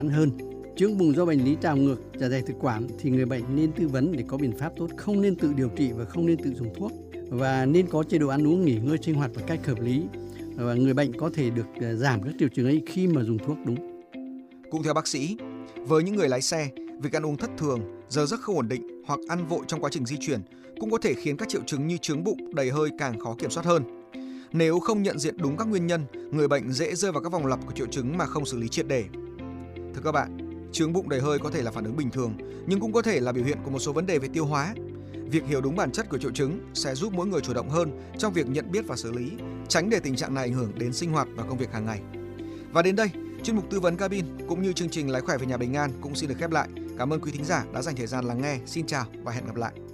hơn. Chứng bụng do bệnh lý trào ngược dạ dày thực quản thì người bệnh nên tư vấn để có biện pháp tốt, không nên tự điều trị và không nên tự dùng thuốc, và nên có chế độ ăn uống, nghỉ ngơi, sinh hoạt một cách hợp lý, và người bệnh có thể được giảm các triệu chứng ấy khi mà dùng thuốc đúng. Cũng theo bác sĩ, với những người lái xe, việc ăn uống thất thường, giờ giấc không ổn định hoặc ăn vội trong quá trình di chuyển cũng có thể khiến các triệu chứng như chướng bụng, đầy hơi càng khó kiểm soát hơn. Nếu không nhận diện đúng các nguyên nhân, người bệnh dễ rơi vào các vòng lặp của triệu chứng mà không xử lý triệt để. Thưa các bạn, chướng bụng đầy hơi có thể là phản ứng bình thường, nhưng cũng có thể là biểu hiện của một số vấn đề về tiêu hóa. Việc hiểu đúng bản chất của triệu chứng sẽ giúp mỗi người chủ động hơn trong việc nhận biết và xử lý, tránh để tình trạng này ảnh hưởng đến sinh hoạt và công việc hàng ngày. Và đến đây, chuyên mục tư vấn cabin cũng như chương trình Lái khỏe về nhà bình an cũng xin được khép lại. Cảm ơn quý thính giả đã dành thời gian lắng nghe. Xin chào và hẹn gặp lại.